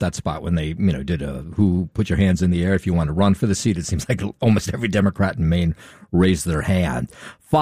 that spot when they, did who put your hands in the air if you want to run for the seat. It seems like almost every Democrat in Maine raised their hand.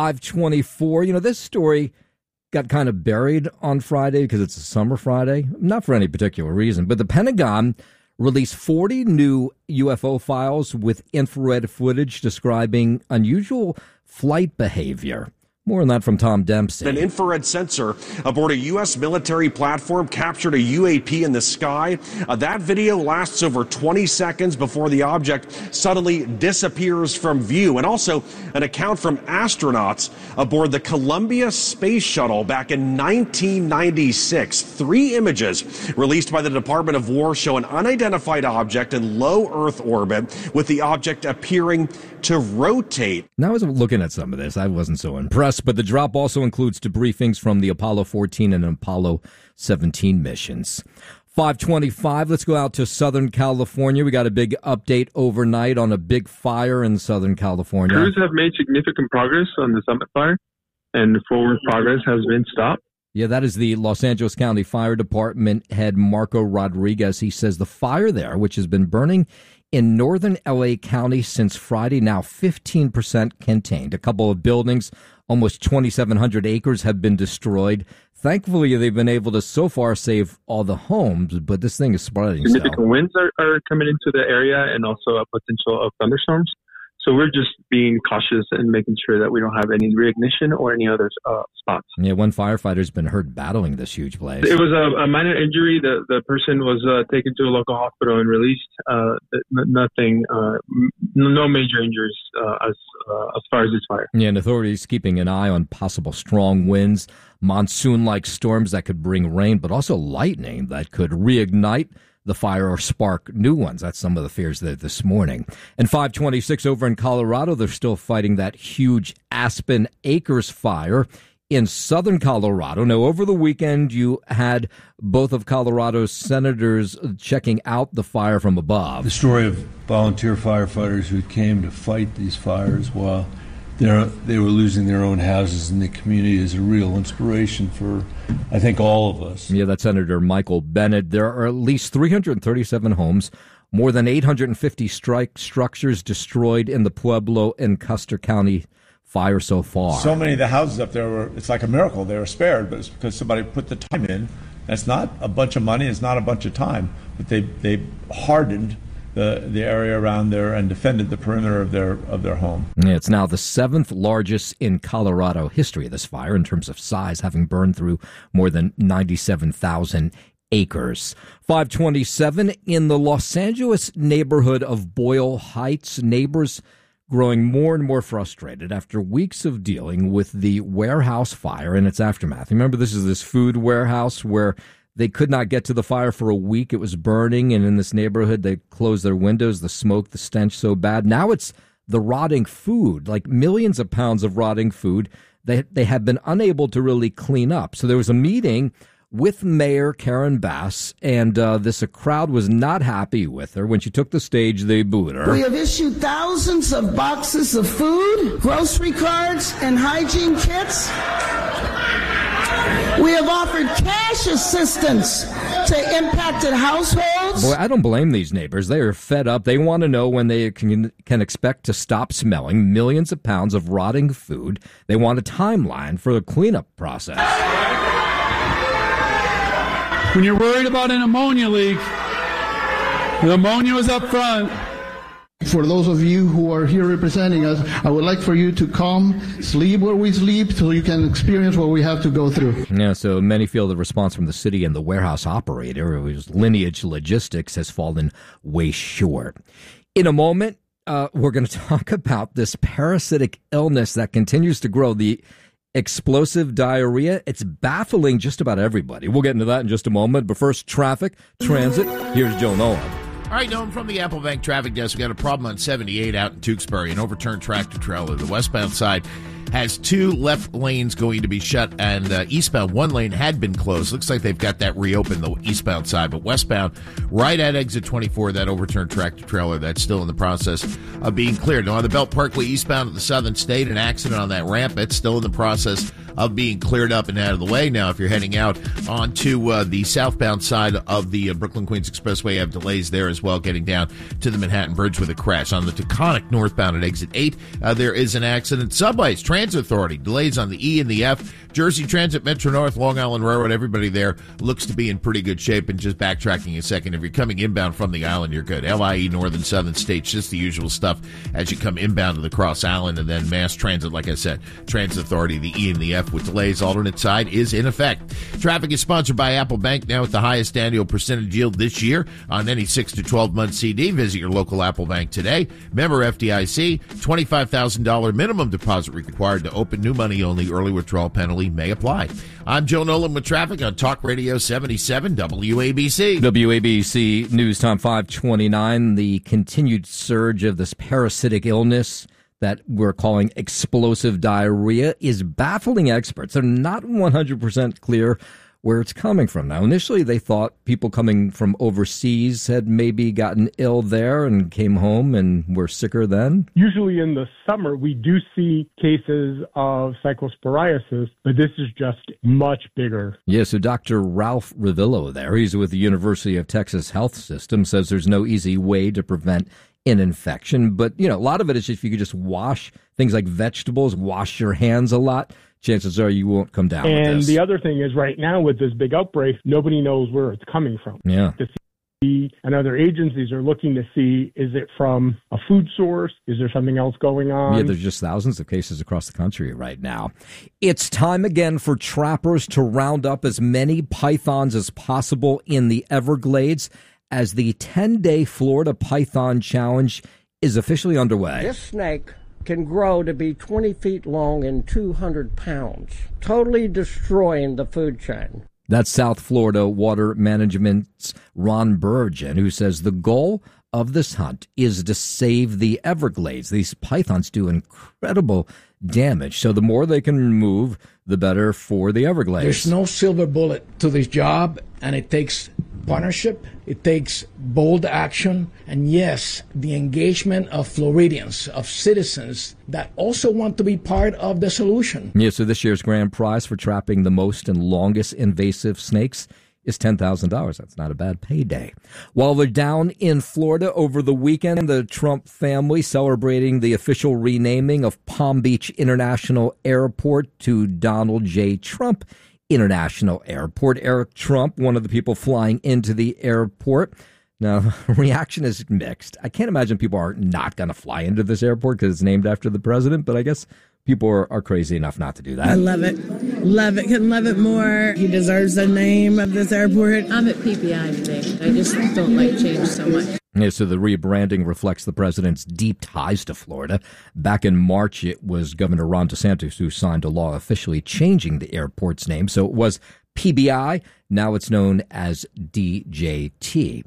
524, this story got kind of buried on Friday because it's a summer Friday, not for any particular reason, but the Pentagon released 40 new UFO files with infrared footage describing unusual flight behavior. More on that from Tom Dempsey. An infrared sensor aboard a U.S. military platform captured a UAP in the sky. That video lasts over 20 seconds before the object suddenly disappears from view. And also an account from astronauts aboard the Columbia Space Shuttle back in 1996. 3 images released by the Department of War show an unidentified object in low Earth orbit with the object appearing to rotate. Now, I was looking at some of this. I wasn't so impressed, but the drop also includes debriefings from the Apollo 14 and Apollo 17 missions. 525, let's go out to Southern California. We got a big update overnight on a big fire in Southern California. Crews have made significant progress on the Summit fire, and forward progress has been stopped. Yeah, that is the Los Angeles County Fire Department head Marco Rodriguez. He says the fire there, which has been burning in northern L.A. County since Friday, now 15% contained. A couple of buildings, almost 2,700 acres, have been destroyed. Thankfully, they've been able to so far save all the homes, but this thing is spreading. Significant winds are coming into the area, and also a potential of thunderstorms. So we're just being cautious and making sure that we don't have any reignition or any other spots. Yeah, one firefighter's been hurt battling this huge blaze. It was a minor injury. The person was taken to a local hospital and released. Nothing, no major injuries as far as this fire. Yeah, and authorities keeping an eye on possible strong winds, monsoon-like storms that could bring rain, but also lightning that could reignite the fire or spark new ones. That's some of the fears this morning. And 526 over in Colorado, they're still fighting that huge Aspen Acres fire in southern Colorado. Now, over the weekend, you had both of Colorado's senators checking out the fire from above. The story of volunteer firefighters who came to fight these fires while they were losing their own houses in the community is a real inspiration for, I think, all of us. Yeah, that's Senator Michael Bennet. There are at least 337 homes, more than 850 structures destroyed in the Pueblo and Custer County fire so far. So many of the houses up there it's like a miracle they were spared, but it's because somebody put the time in. That's not a bunch of money, it's not a bunch of time, but they hardened the area around there and defended the perimeter of their home. Yeah, it's now the 7th largest in Colorado history, this fire, in terms of size, having burned through more than 97,000 acres. 527 in the Los Angeles neighborhood of Boyle Heights, neighbors growing more and more frustrated after weeks of dealing with the warehouse fire and its aftermath. Remember, this is this food warehouse where they could not get to the fire for a week. It was burning, and in this neighborhood, they closed their windows, the smoke, the stench so bad. Now it's the rotting food, like millions of pounds of rotting food they have been unable to really clean up. So there was a meeting with Mayor Karen Bass, and a crowd was not happy with her. When she took the stage, they booed her. We have issued thousands of boxes of food, grocery cards, and hygiene kits. We have offered cash assistance to impacted households. Boy, I don't blame these neighbors. They are fed up. They want to know when they can expect to stop smelling millions of pounds of rotting food. They want a timeline for the cleanup process. When you're worried about an ammonia leak, the ammonia is up front. For those of you who are here representing us, I would like for you to come, sleep where we sleep, so you can experience what we have to go through. Yeah, so many feel the response from the city and the warehouse operator, whose Lineage Logistics has fallen way short. In a moment, we're going to talk about this parasitic illness that continues to grow, the explosive diarrhea. It's baffling just about everybody. We'll get into that in just a moment. But first, traffic, transit. Here's Joe Noah. All right, Noam, from the Apple Bank traffic desk, we got a problem on 78 out in Tewksbury, an overturned tractor trailer. The westbound side has 2 left lanes going to be shut, and eastbound 1 lane had been closed. Looks like they've got that reopened, the eastbound side, but westbound, right at exit 24, that overturned tractor trailer, that's still in the process of being cleared. Now, on the Belt Parkway eastbound at the Southern State, an accident on that ramp, it's still in the process of being cleared up and out of the way. Now, if you're heading out onto the southbound side of the Brooklyn-Queens Expressway, you have delays there as well, getting down to the Manhattan Bridge with a crash. On the Taconic northbound at exit 8, there is an accident. Subways, Transit Authority, delays on the E and the F. Jersey Transit, Metro North, Long Island Railroad, everybody there looks to be in pretty good shape. And just backtracking a second, if you're coming inbound from the island, you're good. LIE, Northern Southern States, just the usual stuff as you come inbound to the Cross Island. And then Mass Transit, like I said, Transit Authority, the E and the F with delays. Alternate side is in effect. Traffic is sponsored by Apple Bank, now with the highest annual percentage yield this year on any 6 to 12-month CD. Visit your local Apple Bank today. Member FDIC, $25,000 minimum deposit required to open. New money only. Early withdrawal penalty may apply. I'm Joe Nolan with traffic on Talk Radio 77 WABC. WABC News Time 529. The continued surge of this parasitic illness that we're calling explosive diarrhea is baffling experts. They're not 100% clear where it's coming from. Now, initially, they thought people coming from overseas had maybe gotten ill there and came home and were sicker then. Usually in the summer, we do see cases of cyclosporiasis, but this is just much bigger. Yeah, so Dr. Ralph Revillo there, he's with the University of Texas Health System, says there's no easy way to prevent an infection. But, a lot of it is if you could just wash things like vegetables, wash your hands a lot, chances are you won't come down with this. And the other thing is right now with this big outbreak, nobody knows where it's coming from. Yeah. The CDC and other agencies are looking to see, is it from a food source? Is there something else going on? Yeah, there's just thousands of cases across the country right now. It's time again for trappers to round up as many pythons as possible in the Everglades as the 10-day Florida Python Challenge is officially underway. This snake can grow to be 20 feet long and 200 pounds, totally destroying the food chain. That's South Florida Water Management's Ron Burgeon, who says the goal of this hunt is to save the Everglades. These pythons do incredible damage, so the more they can remove, the better for the Everglades. There's no silver bullet to this job, and it takes partnership, it takes bold action, and yes, the engagement of Floridians, of citizens that also want to be part of the solution. Yeah, so this year's grand prize for trapping the most and longest invasive snakes is $10,000. That's not a bad payday. While they're down in Florida over the weekend, the Trump family celebrating the official renaming of Palm Beach International Airport to Donald J. Trump International Airport. Eric Trump, one of the people flying into the airport. Now, reaction is mixed. I can't imagine people are not going to fly into this airport because it's named after the president, but I guess people are crazy enough not to do that. I love it. Love it. Couldn't love it more. He deserves the name of this airport. I'm at PPI today. I just don't like change so much. Yeah, so the rebranding reflects the president's deep ties to Florida. Back in March, it was Governor Ron DeSantis who signed a law officially changing the airport's name. So it was PBI. Now it's known as DJT.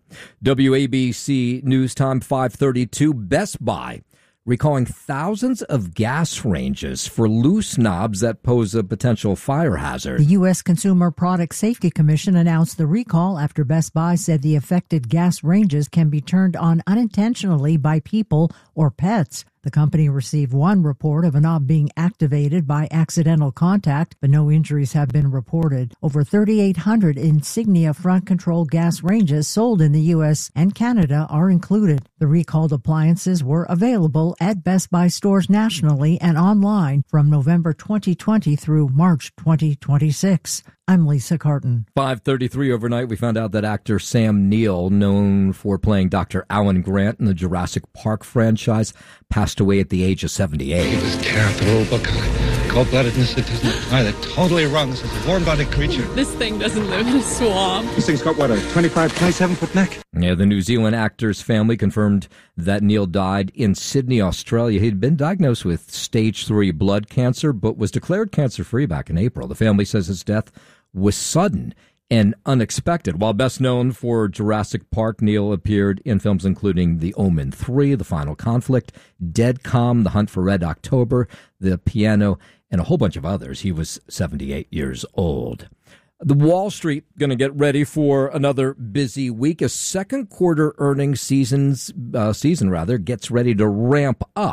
WABC News Time 532. Best Buy recalling thousands of gas ranges for loose knobs that pose a potential fire hazard. The U.S. Consumer Product Safety Commission announced the recall after Best Buy said the affected gas ranges can be turned on unintentionally by people or pets. The company received one report of a knob being activated by accidental contact, but no injuries have been reported. Over 3,800 Insignia front control gas ranges sold in the U.S. and Canada are included. The recalled appliances were available at Best Buy stores nationally and online from November 2020 through March 2026. I'm Lisa Carton. 5:33 overnight, we found out that actor Sam Neill, known for playing Dr. Alan Grant in the Jurassic Park franchise, passed away at the age of 78. He was terrible. Look, cold-bloodedness, it doesn't apply. They're totally wrong. This is a warm-blooded creature. This thing doesn't live in a swamp. This thing's got, what, a 25, 27-foot neck? Yeah, the New Zealand actor's family confirmed that Neill died in Sydney, Australia. He'd been diagnosed with stage 3 blood cancer, but was declared cancer-free back in April. The family says his death was sudden and unexpected. While best known for Jurassic Park, Neill appeared in films including The Omen 3, The Final Conflict, Dead Calm, The Hunt for Red October, The Piano, and a whole bunch of others. He was 78 years old. The Wall Street going to get ready for another busy week as second quarter earnings season gets ready to ramp up.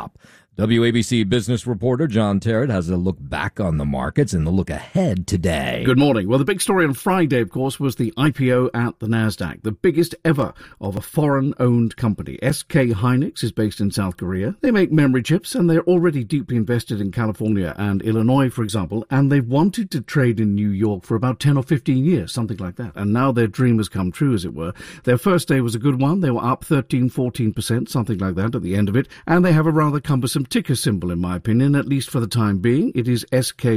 WABC business reporter John Terrett has a look back on the markets and the look ahead today. Good morning. Well, the big story on Friday, of course, was the IPO at the NASDAQ, the biggest ever of a foreign-owned company. SK Hynix is based in South Korea. They make memory chips, and they're already deeply invested in California and Illinois, for example, and they've wanted to trade in New York for about 10 or 15 years, something like that. And now their dream has come true, as it were. Their first day was a good one. They were up 13-14%, something like that at the end of it, and they have a rather cumbersome ticker symbol, in my opinion, at least for the time being. It is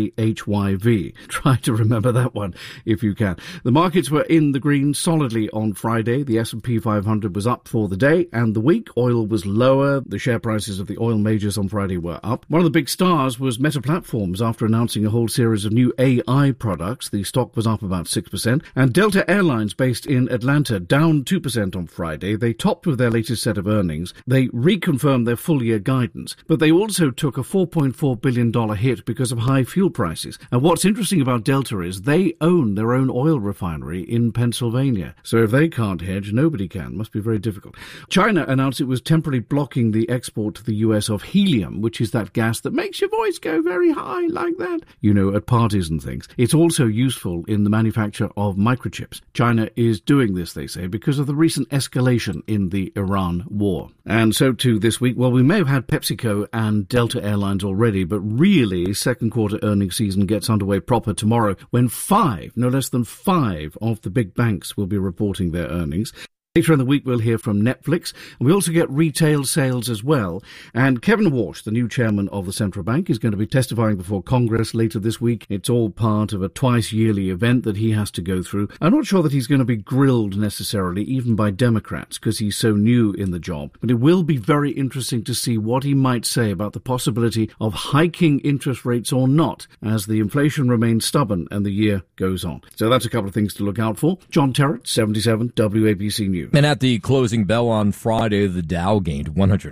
SKHYV. Try to remember that one if you can. The markets were in the green solidly on Friday. The S&P 500 was up for the day and the week. Oil was lower. The share prices of the oil majors on Friday were up. One of the big stars was Meta Platforms. After announcing a whole series of new AI products, the stock was up about 6%. And Delta Airlines, based in Atlanta, down 2% on Friday. They topped with their latest set of earnings. They reconfirmed their full-year guidance, but they also took a $4.4 billion hit because of high fuel prices. And what's interesting about Delta is they own their own oil refinery in Pennsylvania. So if they can't hedge, nobody can. Must be very difficult. China announced it was temporarily blocking the export to the US of helium, which is that gas that makes your voice go very high like that, you know, at parties and things. It's also useful in the manufacture of microchips. China is doing this, they say, because of the recent escalation in the Iran war. And so too this week, well, we may have had PepsiCo and Delta Airlines already, but really second quarter earnings season gets underway proper tomorrow when no less than five of the big banks will be reporting their earnings. Later in the week, we'll hear from Netflix, and we also get retail sales as well. And Kevin Warsh, the new chairman of the central bank, is going to be testifying before Congress later this week. It's all part of a twice-yearly event that he has to go through. I'm not sure that he's going to be grilled necessarily, even by Democrats, because he's so new in the job. But it will be very interesting to see what he might say about the possibility of hiking interest rates or not, as the inflation remains stubborn and the year goes on. So that's a couple of things to look out for. John Terrett, 77 WABC News. And at the closing bell on Friday, the Dow gained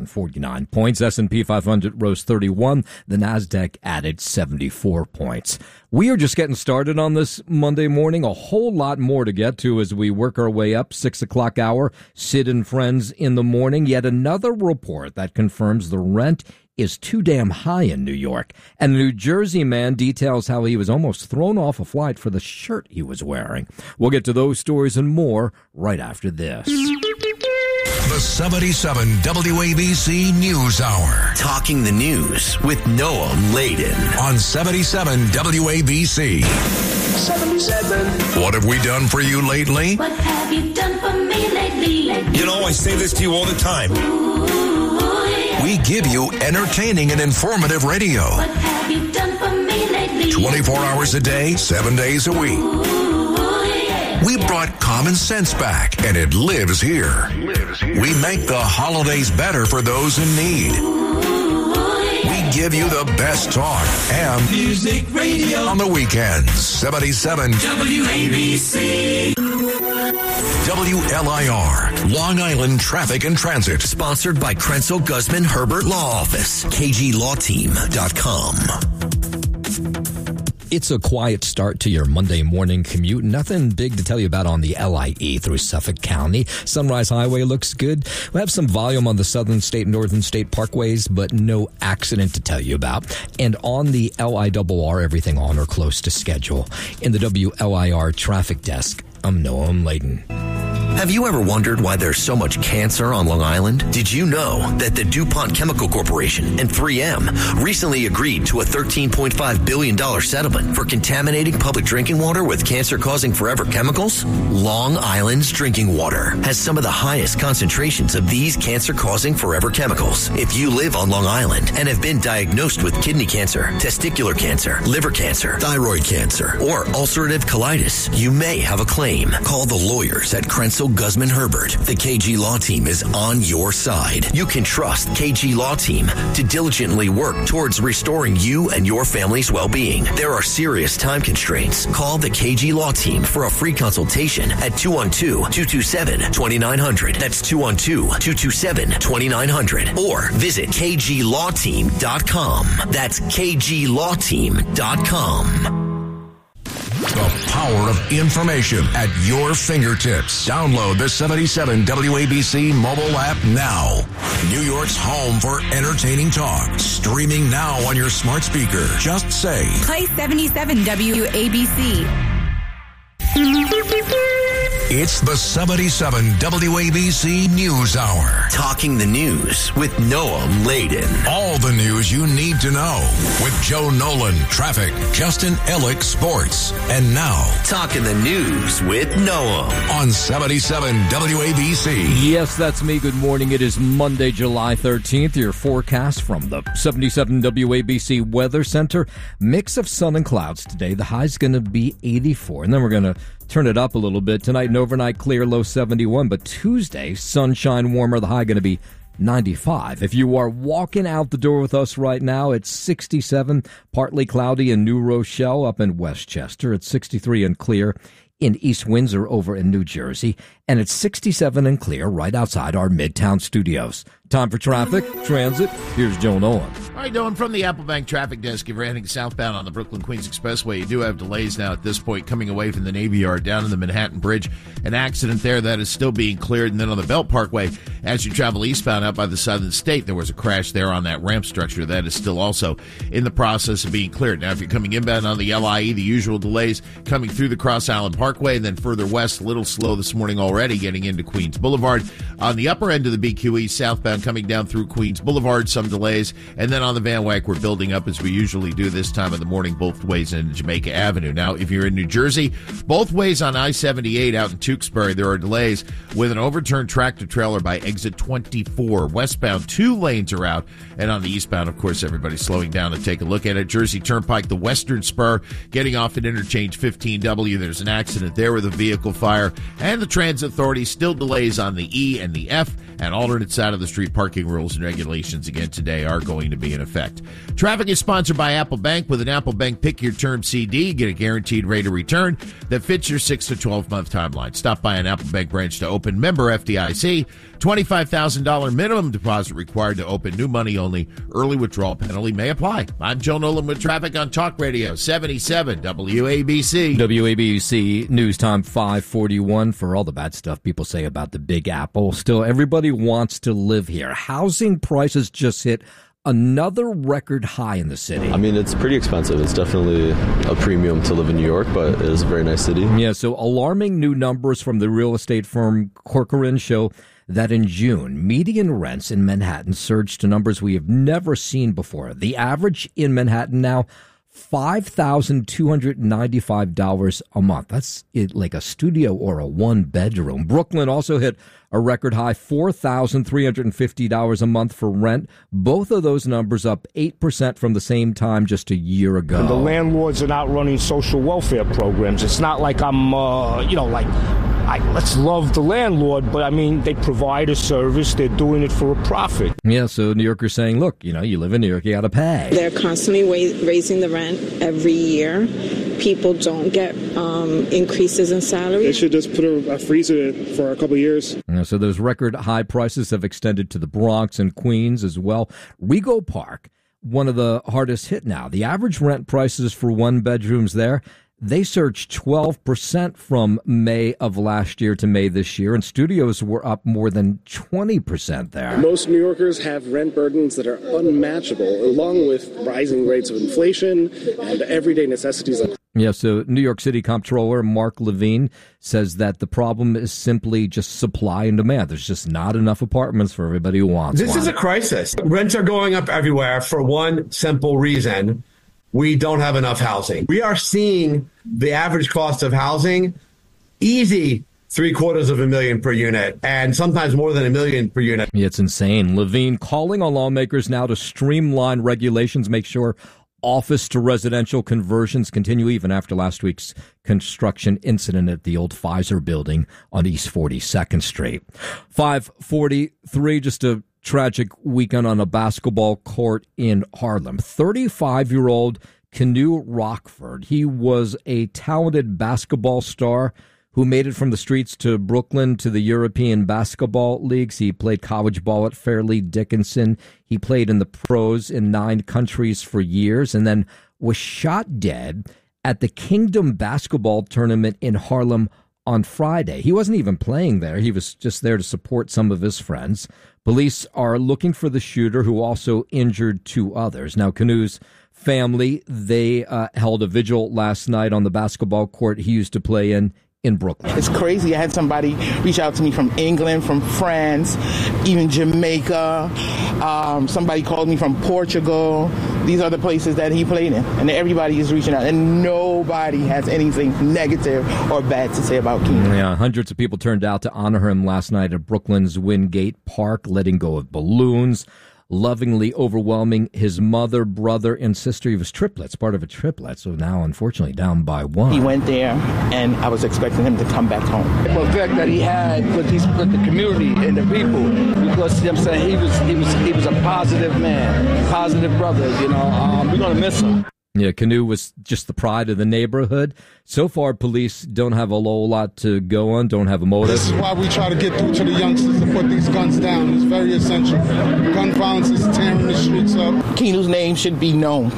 149 points. S&P 500 rose 31. The NASDAQ added 74 points. We are just getting started on this Monday morning. A whole lot more to get to as we work our way up. 6 o'clock hour, Sid and Friends in the morning. Yet another report that confirms the rent is too damn high in New York. And a New Jersey man details how he was almost thrown off a flight for the shirt he was wearing. We'll get to those stories and more right after this. The 77 WABC News Hour. Talking the news with Noam Laden. On 77 WABC. 77. What have we done for you lately? What have you done for me lately? You know, I say this to you all the time. We give you entertaining and informative radio. What have you done for me lately? 24 hours a day, 7 days a week. We brought common sense back, and it lives here. We make the holidays better for those in need. We give you the best talk and music radio on the weekends. 77 WABC. WLIR, Long Island Traffic and Transit. Sponsored by Krenzel Guzman Herbert Law Office. KGLawTeam.com. It's a quiet start to your Monday morning commute. Nothing big to tell you about on the LIE through Suffolk County. Sunrise Highway looks good. We have some volume on the Southern State and Northern State parkways, but no accident to tell you about. And on the LIRR, everything on or close to schedule. In the WLIR traffic desk, I'm Noam Laden. Have you ever wondered why there's so much cancer on Long Island? Did you know that the DuPont Chemical Corporation and 3M recently agreed to a $13.5 billion settlement for contaminating public drinking water with cancer-causing forever chemicals? Long Island's drinking water has some of the highest concentrations of these cancer-causing forever chemicals. If you live on Long Island and have been diagnosed with kidney cancer, testicular cancer, liver cancer, thyroid cancer, or ulcerative colitis, you may have a claim. Call the lawyers at Krenzel Guzman Herbert. The KG Law Team is on your side. You can trust KG Law Team to diligently work towards restoring you and your family's well-being. There are serious time constraints. Call the KG Law Team for a free consultation at 212-227-2900. That's 212-227-2900. Or visit KGLawTeam.com. That's KGLawTeam.com. The power of information at your fingertips. Download the 77 WABC mobile app now. New York's home for entertaining talk. Streaming now on your smart speaker. Just say, play 77 WABC. It's the 77 WABC News Hour. Talking the news with Noam Laden. All the news you need to know with Joe Nolan, traffic, Justin Ellick, sports. And now, Talking the news with Noam on 77 WABC. Yes, that's me. Good morning. It is Monday, July 13th. Your forecast from the 77 WABC Weather Center. Mix of sun and clouds today. The high's going to be 84. And then we're going to turn it up a little bit. Tonight, and overnight clear, low 71. But Tuesday, sunshine, warmer, the high going to be 95. If you are walking out the door with us right now, it's 67, partly cloudy in New Rochelle up in Westchester. It's 63 and clear in East Windsor over in New Jersey. And it's 67 and clear right outside our Midtown studios. Time for traffic, transit. Here's Joe Nolan. All right, Nolan, from the Applebank Traffic Desk, if you're heading southbound on the Brooklyn-Queens Expressway, you do have delays now at this point coming away from the Navy Yard down in the Manhattan Bridge. An accident there that is still being cleared. And then on the Belt Parkway, as you travel eastbound out by the Southern State, there was a crash there on that ramp structure. That is still also in the process of being cleared. Now, if you're coming inbound on the LIE, the usual delays coming through the Cross Island Parkway, and then further west, a little slow this morning already, getting into Queens Boulevard. On the upper end of the BQE, southbound coming down through Queens Boulevard, some delays. And then on the Van Wyck, we're building up as we usually do this time of the morning, both ways in Jamaica Avenue. Now, if you're in New Jersey, both ways on I-78 out in Tewksbury, there are delays with an overturned tractor trailer by exit 24. Westbound, 2 lanes are out. And on the eastbound, of course, everybody's slowing down to take a look at it. Jersey Turnpike, the Western Spur, getting off at interchange 15W. There's an accident there with a vehicle fire. And the Transit Authority still delays on the E and the F. And alternate side of the street parking rules and regulations again today are going to be in effect. Traffic is sponsored by Apple Bank. With an Apple Bank Pick Your Term CD, get a guaranteed rate of return that fits your 6 to 12-month timeline. Stop by an Apple Bank branch to open. Member FDIC. $25,000 minimum deposit required to open. New money only. Early withdrawal penalty may apply. I'm Joe Nolan with traffic on Talk Radio 77 WABC. WABC News Time 541. For all the bad stuff people say about the Big Apple, still everybody wants to live here. Housing prices just hit another record high in the city. I mean, it's pretty expensive. It's definitely a premium to live in New York, but it is a very nice city. Yeah, so alarming new numbers from the real estate firm Corcoran show that in June, median rents in Manhattan surged to numbers we have never seen before. The average in Manhattan now, $5,295 a month. That's like a studio or a one-bedroom. Brooklyn also hit a record high, $4,350 a month for rent. Both of those numbers up 8% from the same time just a year ago. And the landlords are not running social welfare programs. It's not like I'm, let's love the landlord, but I mean, they provide a service. They're doing it for a profit. Yeah, so New Yorkers saying, look, you live in New York, you got to pay. They're constantly raising the rent every year. People don't get increases in salary. They should just put a freeze in it for a couple of years. Yeah, so those record high prices have extended to the Bronx and Queens as well. Rego Park, one of the hardest hit now. The average rent prices for one bedrooms there, they surged 12% from May of last year to May this year, and studios were up more than 20% there. Most New Yorkers have rent burdens that are unmatchable, along with rising rates of inflation and everyday necessities like. Yeah, so New York City Comptroller Mark Levine says that the problem is simply just supply and demand. There's just not enough apartments for everybody who wants one. This is a crisis. Rents are going up everywhere for one simple reason. We don't have enough housing. We are seeing the average cost of housing easy $750,000 per unit, and sometimes more than $1 million per unit. Yeah, it's insane. Levine calling on lawmakers now to streamline regulations, make sure office to residential conversions continue even after last week's construction incident at the old Pfizer building on East 42nd Street. 543, just a tragic weekend on a basketball court in Harlem. 35-year-old Canu Rockford. He was a talented basketball star who made it from the streets to Brooklyn to the European basketball leagues. He played college ball at Fairleigh Dickinson. He played in the pros in 9 countries for years and then was shot dead at the Kingdom basketball tournament in Harlem on Friday. He wasn't even playing there. He was just there to support some of his friends. Police are looking for the shooter, who also injured 2 others. Now, Kanu's family, they held a vigil last night on the basketball court he used to play in Brooklyn. It's crazy. I had somebody reach out to me from England, from France, even Jamaica. Somebody called me from Portugal. These are the places that he played in. And everybody is reaching out. And nobody has anything negative or bad to say about Keenan. Yeah, hundreds of people turned out to honor him last night at Brooklyn's Wingate Park, letting go of balloons, lovingly overwhelming his mother, brother, and sister. He was triplets, part of a triplet, so now unfortunately down by 1. He went there, and I was expecting him to come back home. The effect that he had with the community and the people, because you know what I'm saying, he was a positive man, positive brother. You know, we're gonna miss him. Yeah, Kanu was just the pride of the neighborhood. So far, police don't have a whole lot to go on, don't have a motive. This is why we try to get through to the youngsters to put these guns down. It's very essential. Gun violence is tearing the streets up. Keenan's name should be known.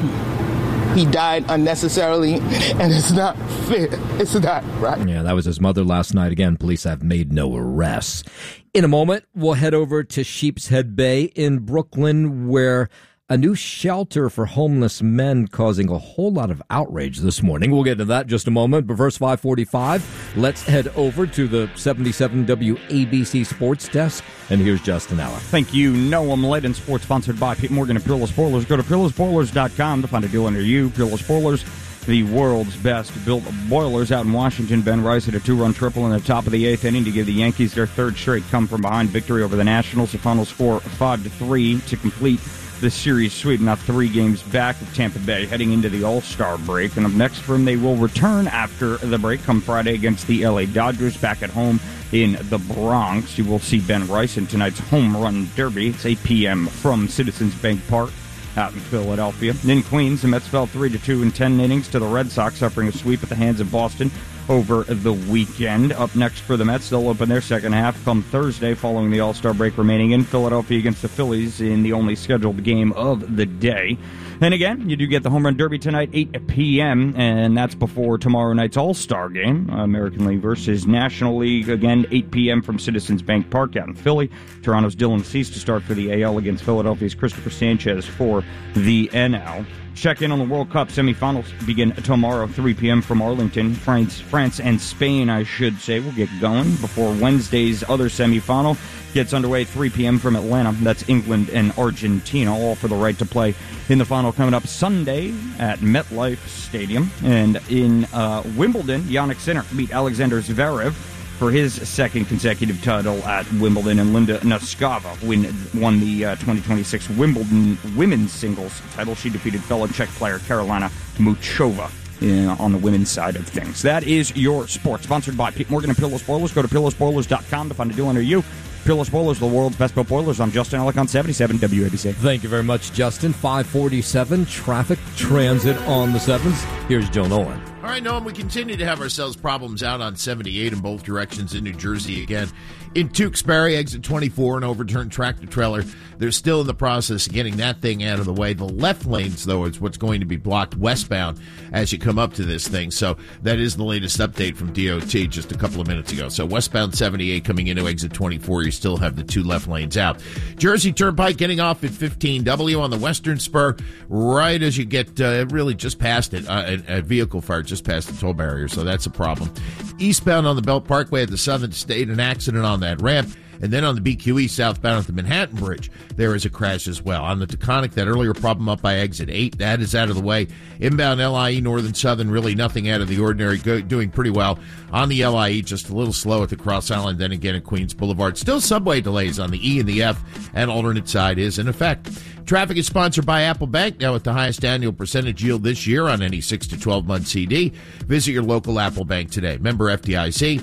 He died unnecessarily, and it's not fair. It's not right. Yeah, that was his mother last night. Again, police have made no arrests. In a moment, we'll head over to Sheepshead Bay in Brooklyn, where a new shelter for homeless men causing a whole lot of outrage this morning. We'll get to that in just a moment. But first, 5:45, let's head over to the 77 WABC Sports Desk. And here's Justin Allen. Thank you, Noam Layden. Sports sponsored by Pete Morgan and Peerless Boilers. Go to peerlessboilers.com to find a deal under you. Peerless Boilers, the world's best built boilers out in Washington. Ben Rice hit a 2-run triple in the top of the 8th inning to give the Yankees their 3rd straight come-from-behind victory over the Nationals. The final score 5-3 to complete the series sweep, now 3 games back of Tampa Bay, heading into the All-Star break. And up next for them, they will return after the break come Friday against the LA Dodgers back at home in the Bronx. You will see Ben Rice in tonight's home run derby. It's 8 p.m. from Citizens Bank Park out in Philadelphia. In Queens, the Mets fell 3-2 in 10 innings to the Red Sox, suffering a sweep at the hands of Boston over the weekend. Up next for the Mets, they'll open their second half come Thursday following the All-Star break, remaining in Philadelphia against the Phillies in the only scheduled game of the day. And again, you do get the home run derby tonight, 8 p.m., and that's before tomorrow night's All-Star game, American League versus National League, again, 8 p.m. from Citizens Bank Park out in Philly. Toronto's Dylan Cease to start for the AL against Philadelphia's Christopher Sanchez for the NL. Check in on the World Cup semifinals begin tomorrow, 3 p.m. from Arlington. France and Spain, I should say, will get going before Wednesday's other semifinal gets underway, 3 p.m. from Atlanta. That's England and Argentina, all for the right to play in the final coming up Sunday at MetLife Stadium. And in Wimbledon, Jannik Sinner beat Alexander Zverev for his 2nd consecutive title at Wimbledon, and Linda Noskova won the 2026 Wimbledon women's singles title. She defeated fellow Czech player Karolina Muchova on the women's side of things. That is your sports, sponsored by Pete Morgan and Peerless Boilers. Go to peerlessboilers.com to find a deal under you. Peerless Boilers, the world's best built boilers. I'm Justin Alec on 77 WABC. Thank you very much, Justin. 5:47, traffic, transit on the 7s. Here's Joe Nolan. All right, Noam, we continue to have ourselves problems out on 78 in both directions in New Jersey again. In Tewksbury, exit 24, an overturned tractor-trailer. They're still in the process of getting that thing out of the way. The left lanes, though, is what's going to be blocked westbound as you come up to this thing. So that is the latest update from DOT just a couple of minutes ago. So westbound 78 coming into exit 24, you still have the 2 left lanes out. Jersey Turnpike getting off at 15W on the western spur, right as you get really just past it. A vehicle fire just past the toll barrier, so that's a problem. Eastbound on the Belt Parkway at the Southern State, an accident on that ramp. And then on the BQE southbound at the Manhattan Bridge, there is a crash as well. On the Taconic, that earlier problem up by exit 8, that is out of the way. Inbound LIE, Northern Southern, really nothing out of the ordinary, doing pretty well. On the LIE, just a little slow at the Cross Island, then again at Queens Boulevard. Still subway delays on the E and the F, and alternate side is in effect. Traffic is sponsored by Apple Bank, now with the highest annual percentage yield this year on any 6 to 12-month CD. Visit your local Apple Bank today. Member FDIC,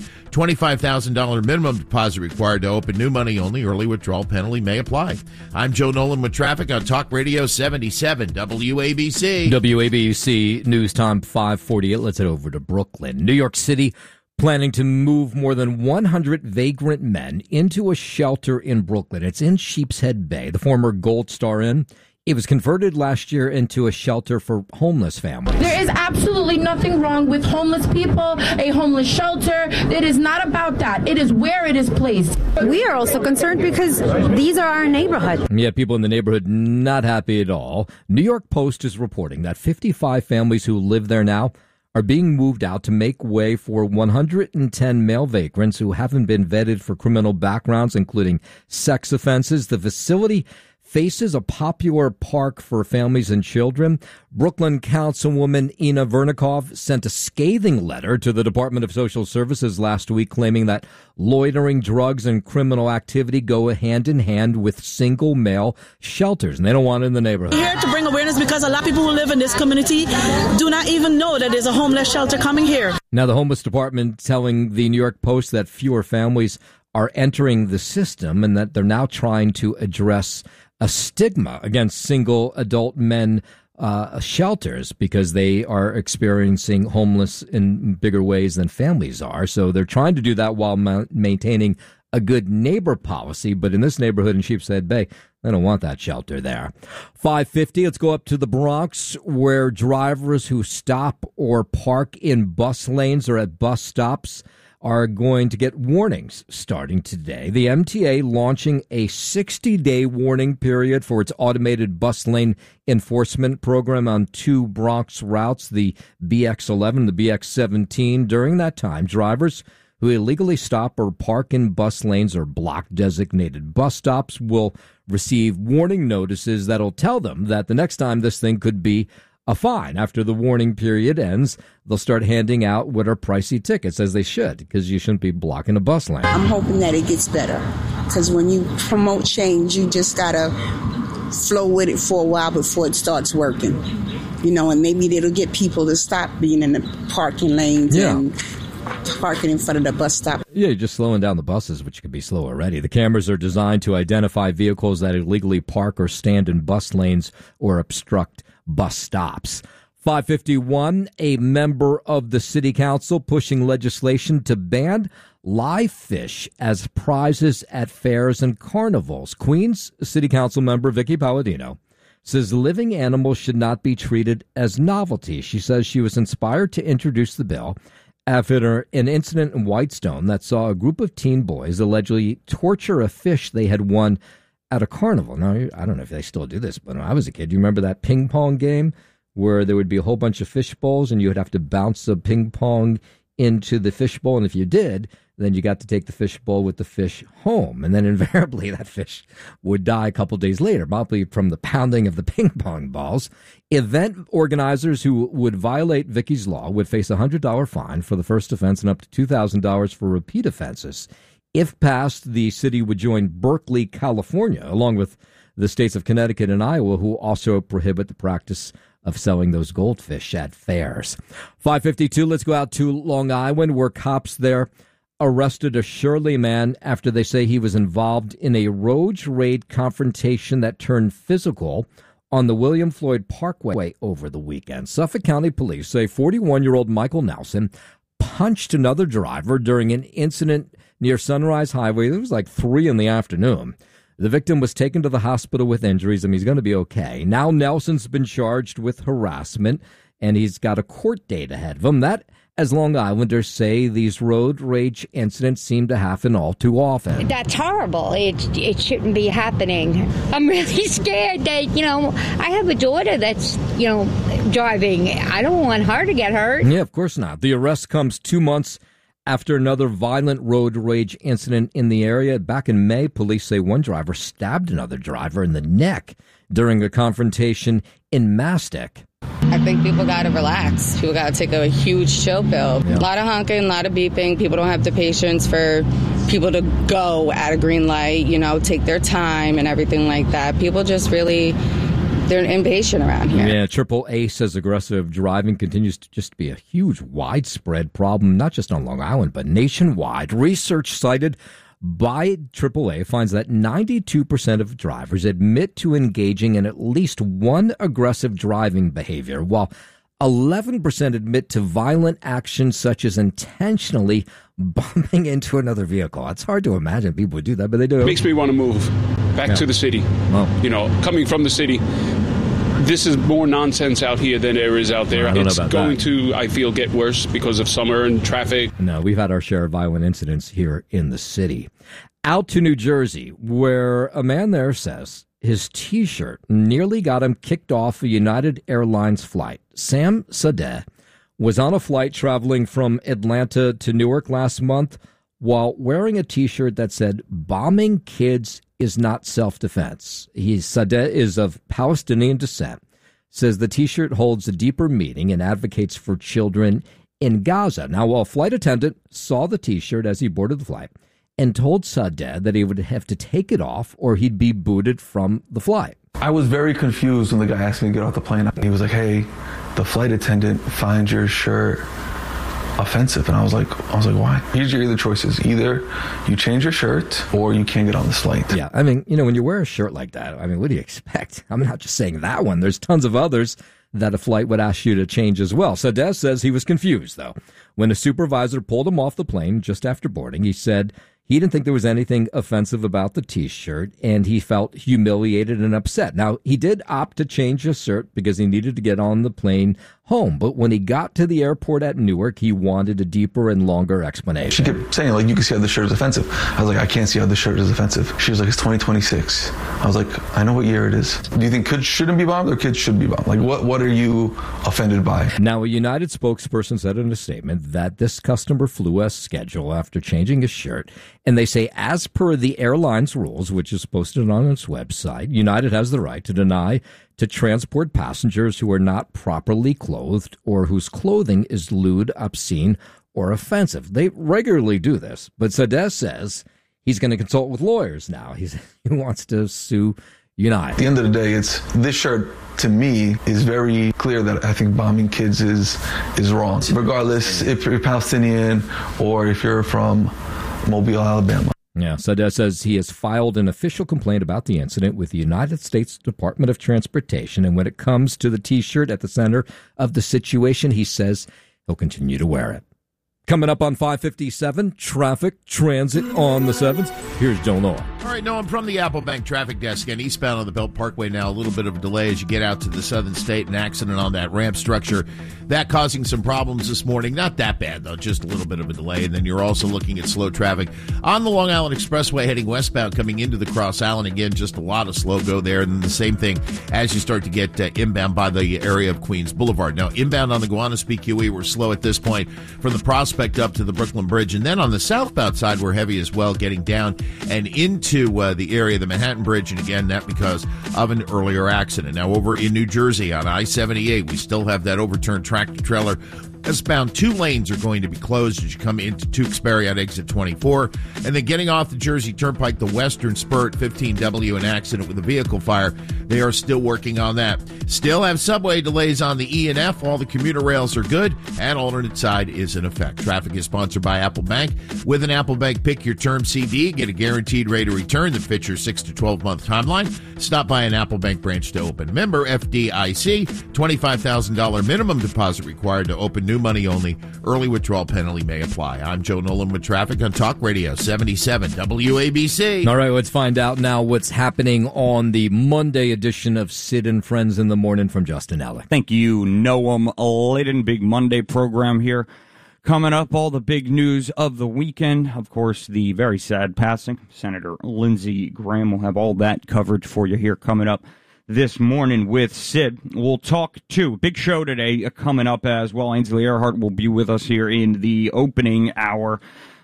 $25,000 minimum deposit required to open. New money only. Early withdrawal penalty may apply. I'm Joe Nolan with traffic on Talk Radio 77 WABC. WABC News Time 5:48. Let's head over to Brooklyn. New York City planning to move more than 100 vagrant men into a shelter in Brooklyn. It's in Sheepshead Bay. The former Gold Star Inn It was converted last year into a shelter for homeless families. There is absolutely nothing wrong with homeless people, a homeless shelter. It is not about that. It is where it is placed. We are also concerned because these are our neighborhood. Yeah, people in the neighborhood not happy at all. New York Post is reporting that 55 families who live there now are being moved out to make way for 110 male vagrants who haven't been vetted for criminal backgrounds, including sex offenses. The facility faces a popular park for families and children. Brooklyn Councilwoman Ina Vernikov sent a scathing letter to the Department of Social Services last week claiming that loitering, drugs, and criminal activity go hand in hand with single male shelters, and they don't want it in the neighborhood. We're here to bring awareness because a lot of people who live in this community do not even know that there's a homeless shelter coming here. Now, the Homeless Department telling the New York Post that fewer families are entering the system and that they're now trying to address a stigma against single adult men shelters because they are experiencing homeless in bigger ways than families are. So they're trying to do that while maintaining a good neighbor policy. But in this neighborhood in Sheepshead Bay, they don't want that shelter there. 5:50, let's go up to the Bronx, where drivers who stop or park in bus lanes or at bus stops are going to get warnings starting today. The MTA launching a 60-day warning period for its automated bus lane enforcement program on two Bronx routes, the BX11 and the BX17. During that time, drivers who illegally stop or park in bus lanes or block designated bus stops will receive warning notices that'll tell them that the next time this thing could be a fine. After the warning period ends, they'll start handing out what are pricey tickets, as they should, because you shouldn't be blocking a bus lane. I'm hoping that it gets better, because when you promote change, you just got to flow with it for a while before it starts working. You know, and maybe it'll get people to stop being in the parking lanes and parking in front of the bus stop. Yeah, you're just slowing down the buses, which could be slow already. The cameras are designed to identify vehicles that illegally park or stand in bus lanes or obstruct bus stops. 5:51, a member of the city council pushing legislation to ban live fish as prizes at fairs and carnivals. Queens city council member Vicky Palladino says living animals should not be treated as novelty. She says she was inspired to introduce the bill after an incident in Whitestone that saw a group of teen boys allegedly torture a fish they had won at a carnival. Now, I don't know if they still do this, but when I was a kid, do you remember that ping pong game where there would be a whole bunch of fish bowls and you would have to bounce a ping pong into the fish bowl? And if you did, then you got to take the fish bowl with the fish home. And then invariably that fish would die a couple days later, probably from the pounding of the ping pong balls. Event organizers who would violate Vicky's law would face a $100 fine for the first offense and up to $2,000 for repeat offenses. If passed, the city would join Berkeley, California, along with the states of Connecticut and Iowa, who also prohibit the practice of selling those goldfish at fairs. 5:52, let's go out to Long Island, where cops there arrested a Shirley man after they say he was involved in a road rage confrontation that turned physical on the William Floyd Parkway over the weekend. Suffolk County Police say 41-year-old Michael Nelson punched another driver during an incident near Sunrise Highway. It was like 3 in the afternoon. The victim was taken to the hospital with injuries, and he's going to be okay. Now Nelson's been charged with harassment, and he's got a court date ahead of him. That, as Long Islanders say, these road rage incidents seem to happen all too often. That's horrible. It shouldn't be happening. I'm really scared that, I have a daughter that's, driving. I don't want her to get hurt. Yeah, of course not. The arrest comes 2 months after another violent road rage incident in the area. Back in May, police say one driver stabbed another driver in the neck during a confrontation in Mastic. I think people got to relax. People got to take a huge chill pill. Yeah. A lot of honking, a lot of beeping. People don't have the patience for people to go at a green light, take their time and everything like that. People just really, they're impatient around here. Yeah, AAA says aggressive driving continues to just be a huge, widespread problem, not just on Long Island, but nationwide. Research cited by AAA finds that 92% of drivers admit to engaging in at least one aggressive driving behavior, while 11% admit to violent actions such as intentionally bumping into another vehicle. It's hard to imagine people would do that, but they do. It makes me want to move. back to the city. Oh. You know, coming from the city, this is more nonsense out here than there is out there. I don't know it's about going that. to, I feel, get worse because of summer and traffic. No, we've had our share of violent incidents here in the city. Out to New Jersey, where a man there says his T-shirt nearly got him kicked off a United Airlines flight. Sam Sadeh was on a flight traveling from Atlanta to Newark last month while wearing a T-shirt that said, "Bombing kids is not self-defense." Sadeh is of Palestinian descent, says the T-shirt holds a deeper meaning and advocates for children in Gaza. Now, a flight attendant saw the T-shirt as he boarded the flight and told Sadeh that he would have to take it off or he'd be booted from the flight. I was very confused when the guy asked me to get off the plane. He was like, "Hey, the flight attendant finds your shirt offensive." And I was like, why? Here's your either choices. Either you change your shirt or you can't get on this flight. Yeah, I mean, when you wear a shirt like that, what do you expect? I'm not just saying that one. There's tons of others that a flight would ask you to change as well. Sadeh says he was confused, though. When a supervisor pulled him off the plane just after boarding, he said he didn't think there was anything offensive about the T-shirt, and he felt humiliated and upset. Now, he did opt to change his shirt because he needed to get on the plane home, but when he got to the airport at Newark, he wanted a deeper and longer explanation. She kept saying, you can see how the shirt is offensive. I was like, I can't see how the shirt is offensive. She was like, it's 2026. I was like, I know what year it is. Do you think kids shouldn't be bombed or kids should be bombed? What are you offended by? Now, a United spokesperson said in a statement that this customer flew as scheduled after changing his shirt. And they say, as per the airline's rules, which is posted on its website, United has the right to deny to transport passengers who are not properly clothed or whose clothing is lewd, obscene, or offensive. They regularly do this, but Sadeh says he's going to consult with lawyers now. He wants to sue United. At the end of the day, this shirt, to me, is very clear that I think bombing kids is wrong. Regardless if you're Palestinian or if you're from Mobile, Alabama. Yeah, Sadeh says he has filed an official complaint about the incident with the United States Department of Transportation, and when it comes to the T-shirt at the center of the situation, he says he'll continue to wear it. Coming up on 557, traffic, transit on the 7th. Here's Joe Noah. All right, Noah, I'm from the Apple Bank traffic desk. Again, eastbound on the Belt Parkway now, a little bit of a delay as you get out to the southern state. An accident on that ramp structure. That causing some problems this morning. Not that bad, though, just a little bit of a delay. And then you're also looking at slow traffic on the Long Island Expressway heading westbound coming into the Cross Island. Again, just a lot of slow go there. And then the same thing as you start to get inbound by the area of Queens Boulevard. Now, inbound on the Gowanus BQE, we're slow at this point from the Prospect up to the Brooklyn Bridge. And then on the southbound side, we're heavy as well, getting down and into the area of the Manhattan Bridge. And again, that because of an earlier accident. Now, over in New Jersey on I-78, we still have that overturned tractor trailer. Westbound, 2 lanes are going to be closed as you come into Tewksbury on exit 24. And then getting off the Jersey Turnpike, the western spur at 15W, an accident with a vehicle fire. They are still working on that. Still have subway delays on the E and F. All the commuter rails are good, and alternate side is in effect. Traffic is sponsored by Apple Bank. With an Apple Bank Pick Your Term CD, get a guaranteed rate of return that fits your 6 to 12-month timeline. Stop by an Apple Bank branch to open. Member FDIC, $25,000 minimum deposit required to open. New money only. Early withdrawal penalty may apply. I'm Joe Nolan with traffic on Talk Radio 77 WABC. All right, let's find out now what's happening on the Monday edition of Sid and Friends in the Morning from Justin Ellick. Thank you, Noam Layden. Big Monday program here. Coming up, all the big news of the weekend. Of course, the very sad passing. Senator Lindsey Graham will have all that coverage for you here coming up this morning with Sid. We'll talk too. Big show today coming up as well. Ainsley Earhart will be with us here in the opening hour.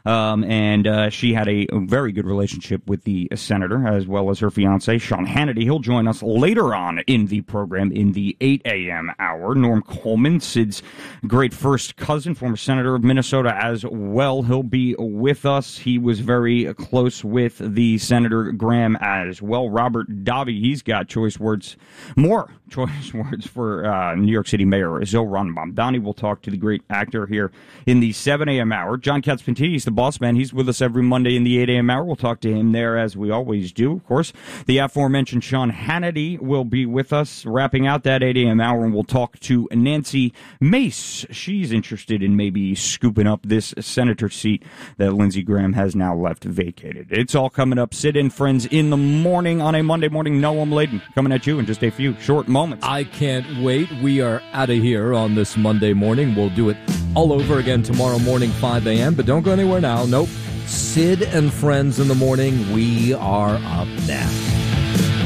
And she had a very good relationship with the senator as well as her fiance, Sean Hannity. He'll join us later on in the program in the 8 a.m. hour. Norm Coleman, Sid's great first cousin, former senator of Minnesota as well. He'll be with us. He was very close with the Senator Graham as well. Robert Davi, he's got more choice words for New York City Mayor Zohran Mamdani. We'll talk to the great actor here in the 7 a.m. hour. John Katzpantidis, the boss man. He's with us every Monday in the 8 a.m. hour. We'll talk to him there as we always do, of course. The aforementioned Sean Hannity will be with us wrapping out that 8 a.m. hour, and we'll talk to Nancy Mace. She's interested in maybe scooping up this senator seat that Lindsey Graham has now left vacated. It's all coming up. Sit in, friends, in the morning on a Monday morning. Noam Laden coming at you in just a few short moments. I can't wait. We are out of here on this Monday morning. We'll do it all over again tomorrow morning, 5 a.m., but don't go anywhere now. Nope. Sid and Friends in the morning. We are up next.